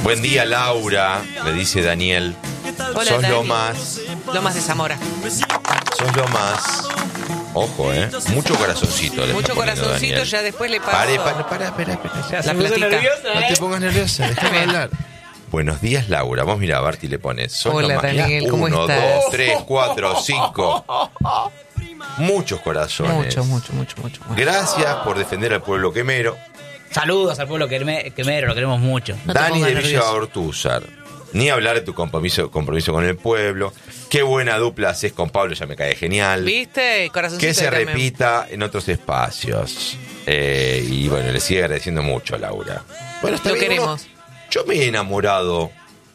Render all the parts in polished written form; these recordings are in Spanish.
Buen día, Laura, le dice Daniel. Hola, Sos Dani. lo más. Lomas de Zamora. Sos lo más. Ojo, mucho corazoncito. Le Mucho está poniendo corazoncito, Daniel. ya después le paso. Espera. La platita. No te pongas nerviosa, déjame hablar. Buenos días, Laura. Vos mirá, Barty le pones. Sos Hola, lo más. Mirá, Daniel, ¿cómo 1, estás? 2, 3, 4, 5. Muchos corazones. Mucho. Gracias por defender al pueblo quemero. Saludos al pueblo quemero, lo queremos mucho. No te Dani pongas de Villa nervioso. Ortúzar. Ni hablar de tu compromiso con el pueblo. Qué buena dupla haces con Pablo, ya me cae genial. ¿Viste? Corazoncito Que se también. repita en otros espacios. Y bueno, le sigue agradeciendo mucho a Laura. Bueno, está Lo bien, queremos. yo me he enamorado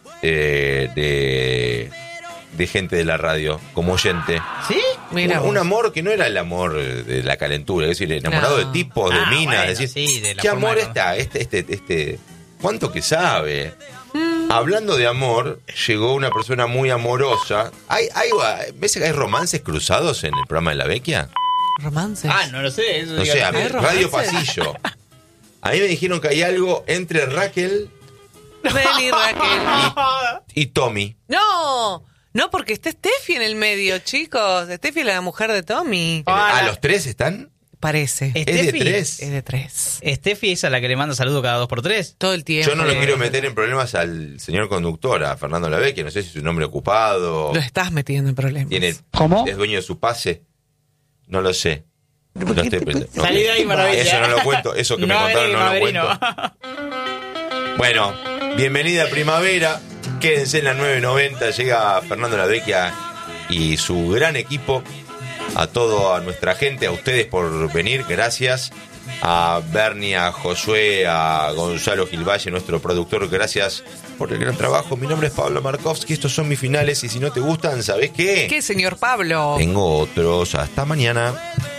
de gente de la radio, como oyente. ¿Sí? Mira un vos. amor que no era el amor de la calentura, es decir, enamorado No. de tipos, de minas, bueno, decir, sí, de la ¿qué forma amor de- está? ¿Cuánto que sabe? Hablando de amor, llegó una persona muy amorosa. ¿Ves que hay romances cruzados en el programa de La Vecchia? Romances. No lo sé. Eso No diga- sé, ¿hay Radio romances? Pasillo. A mí me dijeron que hay algo entre Raquel Vení, Raquel. y Tommy. No, porque está Steffi en el medio, chicos. Steffi es la mujer de Tommy. ¿A los tres están? Parece. ¿Es de Steffi. tres? Es de 3. Steffi es a la que le manda saludo cada 2x3. Todo el tiempo. Yo no lo quiero meter en problemas al señor conductor, a Fernando Lavecchia. No sé si es un hombre ocupado. Lo estás metiendo en problemas. ¿Cómo? ¿Es dueño de su pase? No lo sé. No estoy Salí de ahí, maravilla. Eso no lo cuento. Eso que me contaron no lo cuento. Bueno, bienvenida a primavera. Quédense en la 990. Llega Fernando Lavecchia y su gran equipo. A toda nuestra gente, a ustedes por venir, gracias. A Bernie, a Josué, a Gonzalo Gilvalle, nuestro productor, gracias por el gran trabajo. Mi nombre es Pablo Markovsky, estos son mis finales y si no te gustan, ¿sabés qué? ¿Qué, señor Pablo? Tengo otros. Hasta mañana.